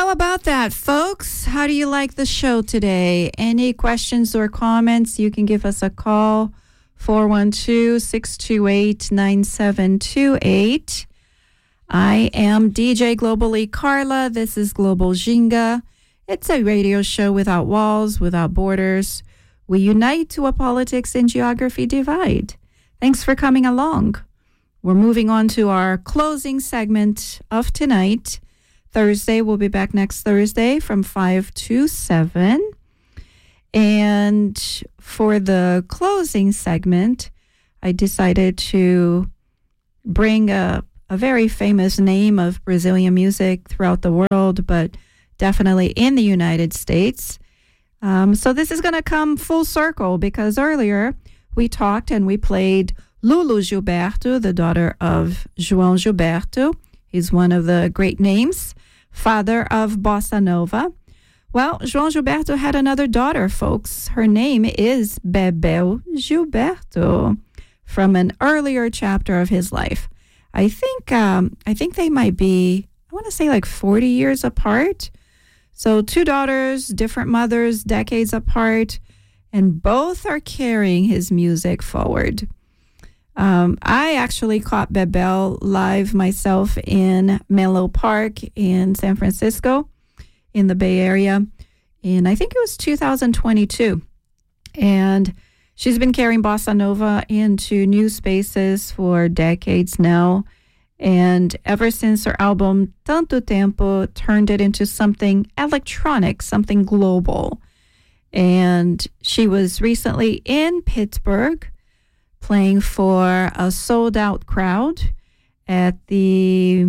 How about that, folks? How do you like the show today? Any questions or comments, you can give us a call, 412-628-9728. I am DJ Globally Carla. This is Global Ginga. It's a radio show without walls, without borders. We unite to a politics and geography divide. Thanks for coming along. We're moving on to our closing segment of tonight. Thursday, we'll be back next Thursday from 5 to 7. And for the closing segment, I decided to bring a very famous name of Brazilian music throughout the world, but definitely in the United States. So this is going to come full circle because earlier we talked and we played Lulu Gilberto, the daughter of João Gilberto. He's one of the great names, father of Bossa Nova. Well, João Gilberto had another daughter, folks. Her name is Bebel Gilberto, from an earlier chapter of his life. I think they might be, I want to say like 40 years apart. So two daughters, different mothers, decades apart, and both are carrying his music forward. I actually caught Bebel live myself in Menlo Park in San Francisco, in the Bay Area, and I think it was 2022. And she's been carrying Bossa Nova into new spaces for decades now. And ever since her album Tanto Tempo turned it into something electronic, something global. And she was recently in Pittsburgh playing for a sold-out crowd at the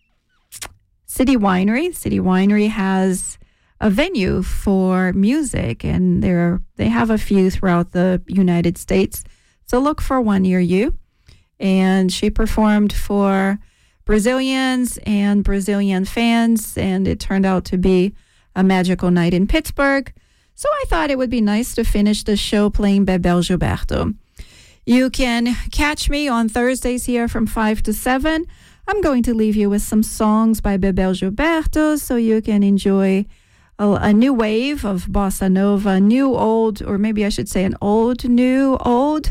City Winery. City Winery has a venue for music, and they have a few throughout the United States. So look for one near you. And she performed for Brazilians and Brazilian fans, and it turned out to be a magical night in Pittsburgh. So I thought it would be nice to finish the show playing Bebel Gilberto. You can catch me on Thursdays here from 5 to 7. I'm going to leave you with some songs by Bebel Gilberto so you can enjoy a new wave of Bossa Nova, new, old, or maybe I should say an old, new, old.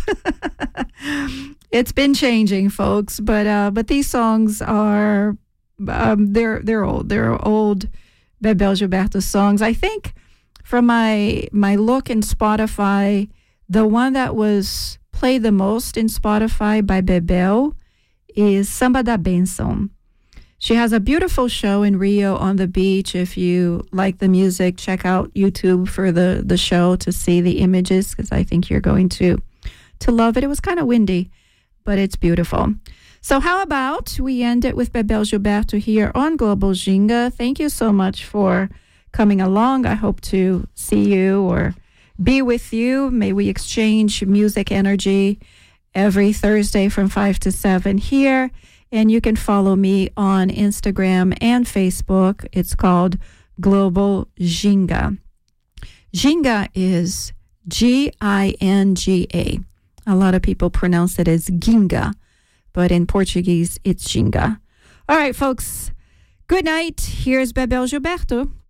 It's been changing, folks, but these songs are, they're old. They're old Bebel Gilberto songs. I think from my look in Spotify, the one that was played the most in Spotify by Bebel is Samba da Benção. She has a beautiful show in Rio on the beach. If you like the music, check out YouTube for the show to see the images, because I think you're going to love it. It was kind of windy, but it's beautiful. So how about we end it with Bebel Gilberto here on Global Ginga. Thank you so much for coming along. I hope to see you or be with you. May we exchange music energy every Thursday from 5 to 7 here. And you can follow me on Instagram and Facebook. It's called Global Ginga. Ginga is Ginga. A lot of people pronounce it as Ginga, but in Portuguese, it's Ginga. All right, folks. Good night. Here's Bebel Gilberto.